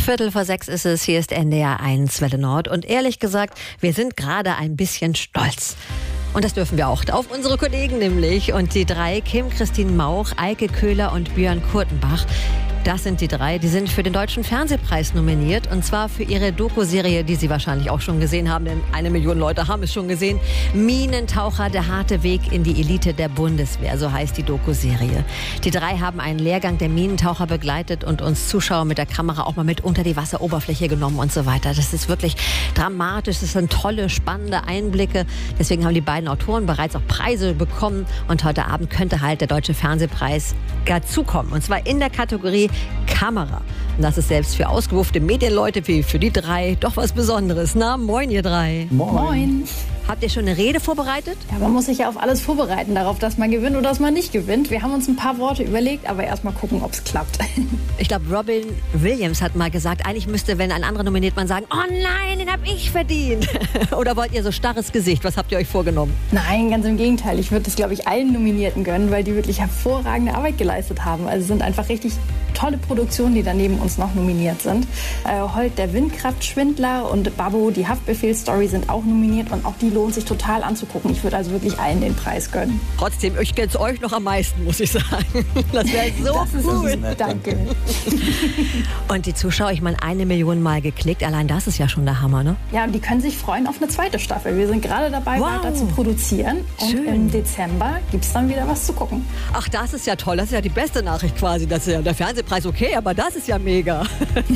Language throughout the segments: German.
5:15 ist es, hier ist NDR 1 Welle Nord. Und ehrlich gesagt, wir sind gerade ein bisschen stolz. Und das dürfen wir auch auf unsere Kollegen nämlich. Und die drei, Kim Christine Mauch, Eike Köhler und Björn Kurtenbach, das sind die drei, die sind für den Deutschen Fernsehpreis nominiert. Und zwar für ihre Doku-Serie, die Sie wahrscheinlich auch schon gesehen haben, denn 1 Million Leute haben es schon gesehen. Minentaucher, der harte Weg in die Elite der Bundeswehr, so heißt die Doku-Serie. Die drei haben einen Lehrgang der Minentaucher begleitet und uns Zuschauer mit der Kamera auch mal mit unter die Wasseroberfläche genommen und so weiter. Das ist wirklich dramatisch, das sind tolle, spannende Einblicke. Deswegen haben die beiden Autoren bereits auch Preise bekommen. Und heute Abend könnte halt der Deutsche Fernsehpreis dazukommen. Und zwar in der Kategorie Kamera. Und das ist selbst für ausgebuffte Medienleute wie für die drei doch was Besonderes. Na, moin ihr drei. Moin. Habt ihr schon eine Rede vorbereitet? Ja, man muss sich ja auf alles vorbereiten, darauf, dass man gewinnt oder dass man nicht gewinnt. Wir haben uns ein paar Worte überlegt, aber erst mal gucken, ob es klappt. Ich glaube, Robin Williams hat mal gesagt, eigentlich müsste, wenn ein anderer nominiert, man sagen, oh nein, den habe ich verdient. Oder wollt ihr so starres Gesicht? Was habt ihr euch vorgenommen? Nein, ganz im Gegenteil. Ich würde es, glaube ich, allen Nominierten gönnen, weil die wirklich hervorragende Arbeit geleistet haben. Also es sind einfach richtig tolle Produktionen, die daneben uns noch nominiert sind. Holt, der Windkraftschwindler und Babbo, die Haftbefehl-Story sind auch nominiert und auch die lohnt sich total anzugucken. Ich würde also wirklich allen den Preis gönnen. Trotzdem, ich gönn's euch noch am meisten, muss ich sagen. Das wäre so cool. Danke. Und die Zuschauer, ich meine, 1 Million Mal geklickt. Allein das ist ja schon der Hammer, ne? Ja, und die können sich freuen auf eine zweite Staffel. Wir sind gerade dabei, weiter zu produzieren. Und Schön. im Dezember gibt es dann wieder was zu gucken. Ach, das ist ja toll. Das ist ja die beste Nachricht quasi. Das ist ja der Fernsehpreis okay, aber das ist ja mega.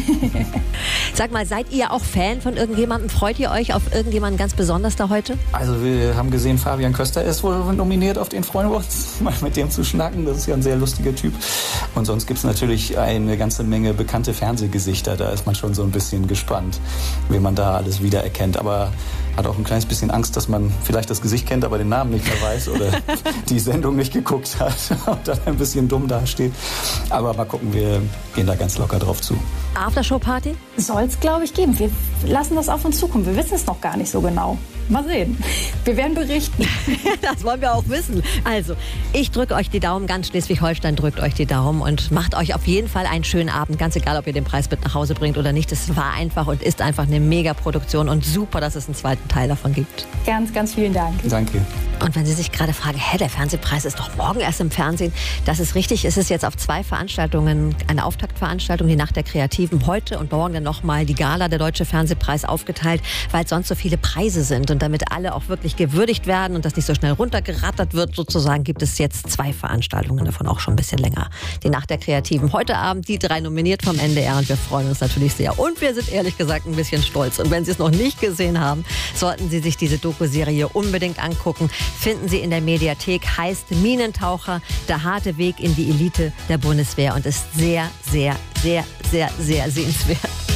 Sag mal, seid ihr auch Fan von irgendjemandem? Freut ihr euch auf irgendjemanden ganz besonders da heute? Also wir haben gesehen, Fabian Köster ist wohl nominiert, auf den freuen wir uns, mal mit dem zu schnacken. Das ist ja ein sehr lustiger Typ. Und sonst gibt es natürlich eine ganze Menge bekannte Fernsehgesichter. Da ist man schon so ein bisschen gespannt, wie man da alles wiedererkennt. Aber hat auch ein kleines bisschen Angst, dass man vielleicht das Gesicht kennt, aber den Namen nicht mehr weiß oder die Sendung nicht geguckt hat und dann ein bisschen dumm dasteht. Aber mal gucken, wir gehen da ganz locker drauf zu. Aftershow-Party? Soll es, glaube ich, geben. Wir lassen das auf uns zukommen. Wir wissen es noch gar nicht so genau. Mal sehen. Wir werden berichten. Das wollen wir auch wissen. Also, ich drücke euch die Daumen, ganz Schleswig-Holstein drückt euch die Daumen und macht euch auf jeden Fall einen schönen Abend. Ganz egal, ob ihr den Preis mit nach Hause bringt oder nicht. Es war einfach und ist einfach eine Mega-Produktion und super, dass es einen zweiten Teil davon gibt. Ganz, ganz vielen Dank. Danke. Und wenn Sie sich gerade fragen, der Fernsehpreis ist doch morgen erst im Fernsehen. Das ist richtig. Es ist jetzt auf 2 Veranstaltungen, eine Auftaktveranstaltung, die Nacht der Kreativen, heute und morgen dann nochmal die Gala, der Deutsche Fernsehpreis, aufgeteilt, weil es sonst so viele Preise sind. Und damit alle auch wirklich gewürdigt werden und das nicht so schnell runtergerattert wird, sozusagen, gibt es jetzt 2 Veranstaltungen, davon auch schon ein bisschen länger. Die Nacht der Kreativen. Heute Abend die 3 nominiert vom NDR und wir freuen uns natürlich sehr. Und wir sind ehrlich gesagt ein bisschen stolz. Und wenn Sie es noch nicht gesehen haben, sollten Sie sich diese Doku-Serie unbedingt angucken. Finden Sie in der Mediathek, heißt Minentaucher, der harte Weg in die Elite der Bundeswehr und ist sehr, sehr, sehr, sehr, sehr sehenswert.